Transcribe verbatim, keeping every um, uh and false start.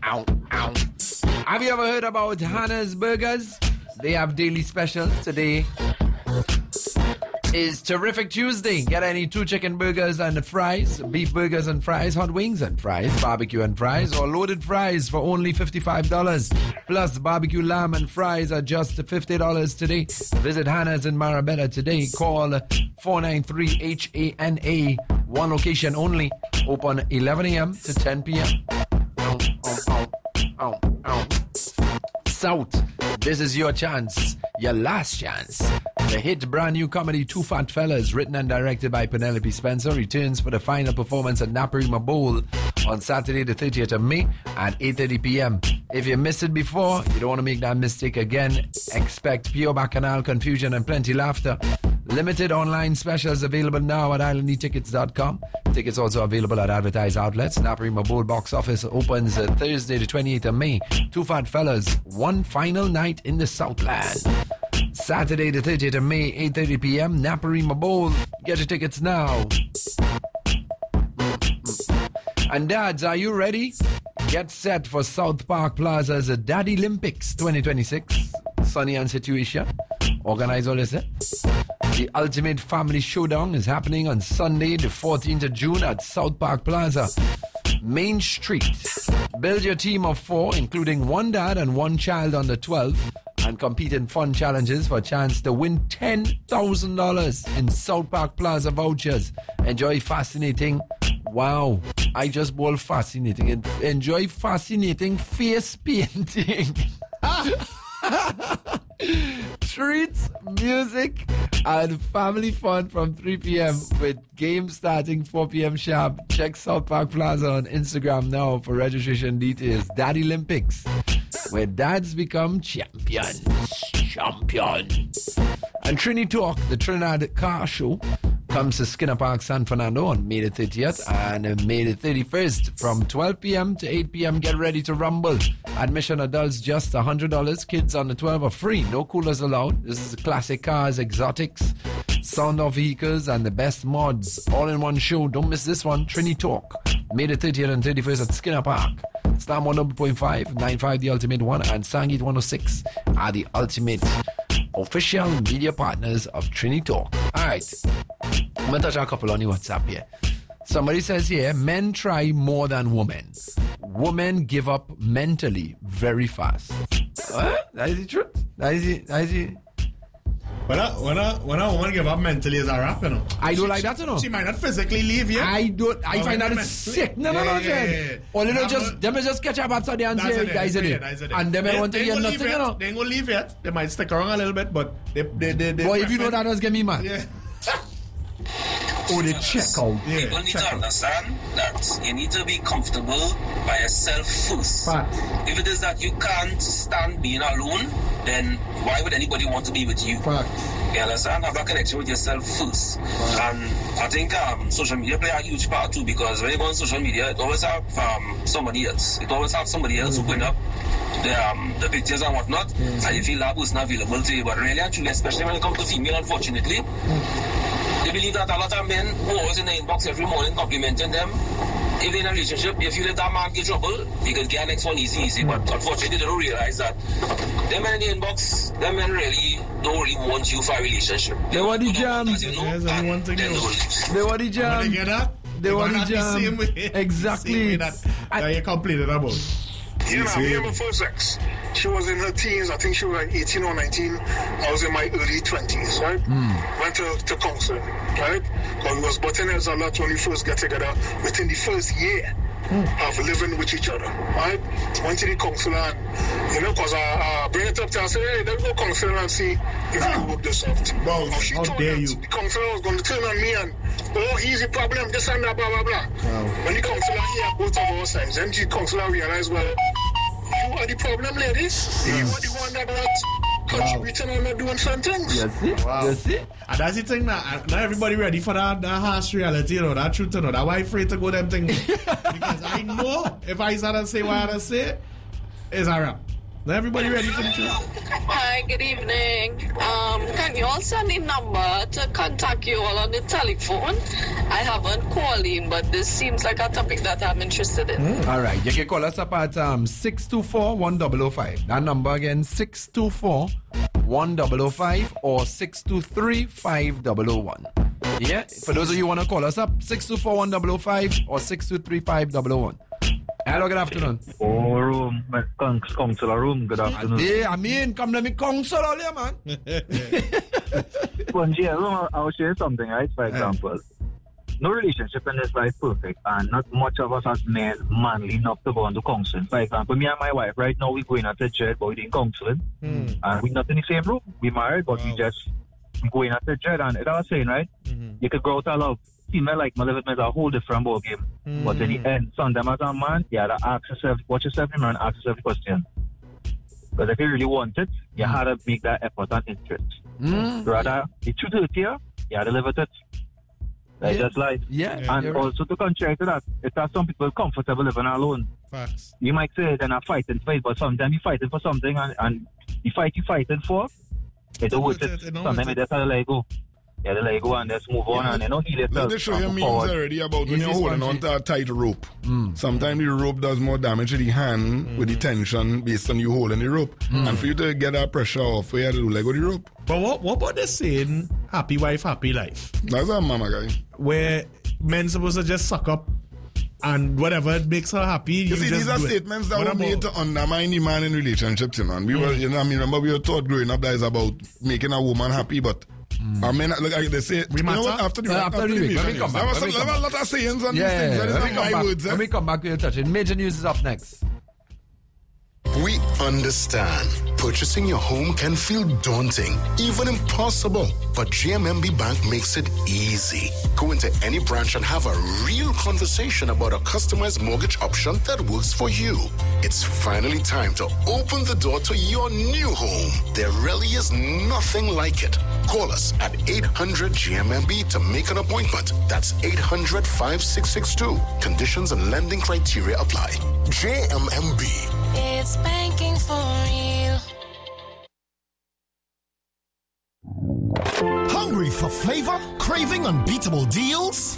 ow, ow. Have you ever heard about Hannah's Burgers? They have daily specials. Today is Terrific Tuesday. Get any two chicken burgers and fries, beef burgers and fries, hot wings and fries, barbecue and fries, or loaded fries for only fifty-five dollars. Plus, barbecue lamb and fries are just fifty dollars today. Visit Hannah's in Marabella today. Call four nine three H A N A. One location only. Open eleven a.m. to ten p.m. Ow, ow, ow, ow, ow. South, this is your chance. Your last chance. The hit brand new comedy Two Fat Fellas, written and directed by Penelope Spencer, returns for the final performance at Naparima Bowl on Saturday the thirtieth of May at eight thirty p.m. If you missed it before, you don't want to make that mistake again. Expect pure bacchanal, confusion and plenty laughter. Limited online specials available now at island e tickets dot com. Tickets also available at advertised outlets. Naparima Bowl box office opens uh, Thursday the twenty-eighth of May. Two Fat Fellas, one final night in the Southland. Saturday the thirtieth of May, eight thirty p.m. Naparima Bowl. Get your tickets now. And dads, are you ready? Get set for South Park Plaza's Daddy Olympics twenty twenty-six. Sunny and situation. Organize all this. Eh? The Ultimate Family Showdown is happening on Sunday the fourteenth of June at South Park Plaza, Main Street. Build your team of four, including one dad and one child under twelve, and compete in fun challenges for a chance to win ten thousand dollars in South Park Plaza vouchers. Enjoy fascinating, wow, I just bought fascinating. Enjoy fascinating face painting. Treats, music, and family fun from three p.m. with games starting four p.m. sharp. Check South Park Plaza on Instagram now for registration details. Daddy Olympics, where dads become champions. Champion. And Trini Talk, the Trinidad car show, comes to Skinner Park, San Fernando on May the thirtieth and May the thirty-first from twelve p.m. to eight p.m. Get ready to rumble. Admission adults just one hundred dollars. Kids under twelve are free. No coolers allowed. This is classic cars, exotics, sound of vehicles, and the best mods. All in one show. Don't miss this one. Trini Talk. May the thirtieth and thirty-first at Skinner Park. Slam one hundred point five, ninety-five the Ultimate One, and Sangit one oh six are the ultimate official media partners of Trini Talk. Alright. I'm going to touch a couple on the WhatsApp here. Somebody says here, men try more than women. Women give up mentally very fast. What? That is the truth. That is it. That is it. When a, when, a, when a woman give up mentally is a rap, you know. I don't she, like that, you know. She might not physically leave you. I don't. I Oh, find that mentally. it's sick. No, no, Yeah, no, yeah, Jen. yeah, yeah. Or they That's just, what- them just catch up outside there and That's say, it, guys, that's in it, it. that's it. And them They- want to they hear ain't gonna nothing, leave you know. yet. They ain't gonna leave yet. They might stick around a little bit, but they, they, they, they Boy, if you know that, does get me mad. Yeah. Oh, they check out. Yeah, People need check to out. understand that you need to be comfortable by yourself first. Fact. If it is that you can't stand being alone, then why would anybody want to be with you? Fact. You understand? Have a connection with yourself first. And I think um, social media play a huge part too, because when you go on social media, it always have um, somebody else. It always have somebody else Mm-hmm. who put up the, um, the pictures and whatnot, Mm-hmm. and you feel that person available to you. But really and truly, especially when it comes to female, unfortunately, Mm-hmm. they believe that a lot of men who are always in the inbox every morning complimenting them, if they're in a relationship, if you let that man get trouble, you can get next one easy, easy. But unfortunately, they don't realize that them men in the inbox, them men really don't really want you for a relationship. They want the don't jam. as you know, There's only and one thing then though. they will leave. They want the When jam. they get that, They want gonna the have jam. same way. Exactly. Same way that, that you complaining about. You know, See me him. and my first ex, she was in her teens. I think she was like eighteen or nineteen. I was in my early twenties, right? Went to, to counseling, right? Because we was butting heads a lot when we first get together within the first year of living with each other, right? Went to the counselor and, you know, because I uh, bring it up to her and say, hey, let's go counseling and see if we can work this out. Wow, Now, she how told dare that you. The counselor was going to turn on me and, oh, he's the problem, this and that, blah, blah, blah. Wow. When the counselor hear both of our sides, then the counselor realized, well, you are the problem, ladies. You are the one that not contributing and not doing something. You see? Wow. You see? And that's the thing that not everybody ready for that, that harsh reality, you know, that truth, you know, that why afraid to go them things. Because I know if I start to say what I say, it's a rap. Now everybody ready for the truth? Hi, good evening. Um, can you all send the number to contact you all on the telephone? I haven't called in, but this seems like a topic that I'm interested in. Mm. All right, you can call us up at um, six two four, one zero zero five. That number again, six two four, one zero zero five or six two three, five zero zero one. Yeah, for those of you who want to call us up, six two four, one zero zero five or six two three, five zero zero one. Hello, good afternoon. Oh, room, my councillor room, good afternoon. Yeah, I mean, come to me council earlier, man. Well, yeah, I will share something, right? For example, no relationship in this life perfect, and not much of us as men manly enough to go on to counseling. For example, me and my wife, right now, we're going at the jet, but we're doing counseling. Hmm. And we're not in the same room. We're married, but wow. we just we going at the jet. And it I was saying, right? Mm-hmm. You could grow out of love. Female like my live is a whole different ball game. Mm. But in the end, sometimes as a man, you have to ask yourself, watch yourself in the mirror and ask yourself the question. Because if you really want it, you mm. have to make that effort and interest. Mm. Rather, the truth is here, you have to live with it. That's yeah. just life. Yeah. And yeah, also right. to contrary to that, it has some people comfortable living alone. Facts. You might say they're not fighting fight, but sometimes you're fighting for something and, and the fight you're fighting for, it don't worth it. it. Sometimes you just have to let go. Yeah, they let go and just move on yeah. and they don't heal yourself. They show you memes already about when you're holding on to a tight rope. Mm. Sometimes the rope does more damage to the hand mm. with the tension based on you holding the rope. Mm. And for you to get that pressure off, you have to do let go the rope. But what, what about the saying, happy wife, happy life? That's a mama guy. Where men supposed to just suck up and whatever it makes her happy, you, you see, just these are statements that were made to undermine the man in relationships, you know. And we mm. were, you know, I mean, remember we were taught growing up that is about making a woman happy, but Mm. I mean, like they say, we you know what, after the, uh, after after the week, week, let me come back. There was a lot of sayings on yeah, these things. Yeah, that let, is me not my back, words, let eh? me come back to your touching. Major news is up next. We understand purchasing your home can feel daunting, even impossible. But J M M B Bank makes it easy. Go into any branch and have a real conversation about a customized mortgage option that works for you. It's finally time to open the door to your new home. There really is nothing like it. Call us at eight hundred G M M B to make an appointment. That's eight hundred, five six six two. Conditions and lending criteria apply. J M M B. It's banking for real. Hungry for flavor? Craving unbeatable deals?